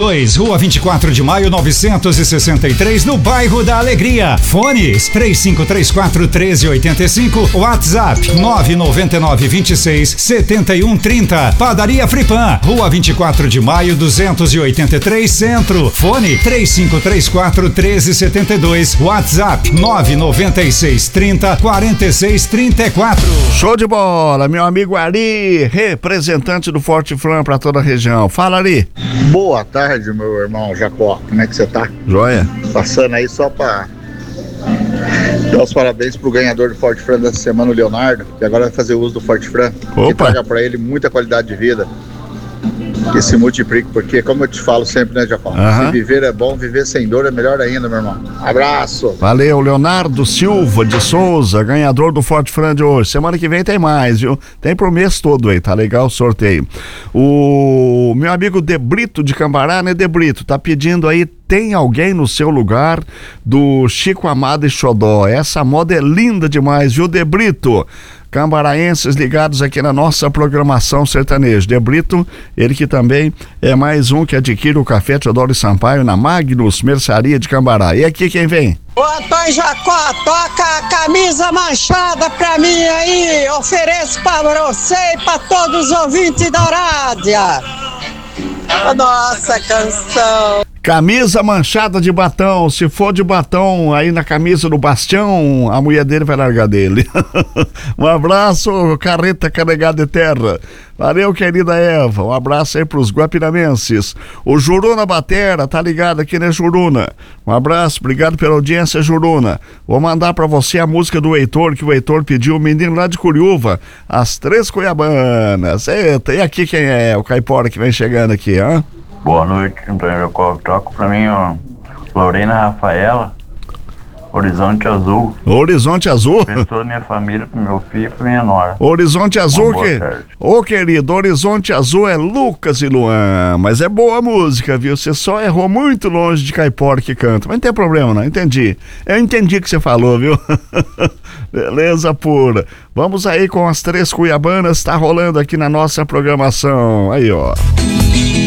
2, Rua 24 de Maio, 963, no bairro da Alegria. Fones 3534-1385, WhatsApp 99926-7130. Padaria Fripan, Rua 24 de Maio, 283, Centro. Fone 3534-1372, WhatsApp 99630-4634. Show de bola, meu amigo Ari, representante do Forte Fran para toda a região. Fala, Ari. Boa tarde, meu irmão Jacó. Como é que você tá? Joia. Passando aí só pra dar os parabéns pro ganhador do Forte Fran dessa semana, o Leonardo, que agora vai fazer uso do Forte Fran. Que traga pra ele muita qualidade de vida. Que se multiplique, porque como eu te falo sempre, né, Jacó? Se viver é bom, viver sem dor é melhor ainda, meu irmão. Abraço. Valeu, Leonardo Silva de Souza, ganhador do Forte Fran de hoje. Semana que vem tem mais, viu? Tem pro mês todo aí, tá legal o sorteio. O meu amigo Debrito de Cambará, né, Debrito? Tá pedindo aí, tem alguém no seu lugar, do Chico Amado e Xodó. Essa moda é linda demais, viu, Debrito? Cambaraenses ligados aqui na nossa programação sertaneja. Debrito, ele que também é mais um que adquire o café Teodoro Sampaio na Magnus Mercearia de Cambará. E aqui quem vem? Ô Antônio Jacó, toca a camisa manchada pra mim aí, ofereço pra você e pra todos os ouvintes da rádio. Nossa canção. Camisa manchada de batom. Se for de batom aí na camisa do Bastião, a mulher dele vai largar dele. Um abraço, carreta carregada de terra. Valeu, querida Eva. Um abraço aí pros guapinamenses. O Juruna Batera, tá ligado aqui, né, Juruna? Um abraço, obrigado pela audiência, Juruna. Vou mandar pra você a música do Heitor, que o Heitor pediu, o menino lá de Curiúva, As Três Cuiabanas. Eita, e aqui quem é? O caipora que vem chegando aqui, hã? Boa noite, Antônio Jacó. Toco pra mim, ó, Lorena Rafaela, Horizonte Azul. Horizonte Azul? Pra toda a minha família, pro meu filho e pra minha nora. Horizonte Azul, que... Ô, querido, Horizonte Azul é Lucas e Luan, mas é boa a música, viu? Você só errou muito longe de caipora que canta, mas não tem problema não, entendi. Eu entendi o que você falou, viu? Beleza pura. Vamos aí com As Três Cuiabanas, tá rolando aqui na nossa programação. Aí, ó.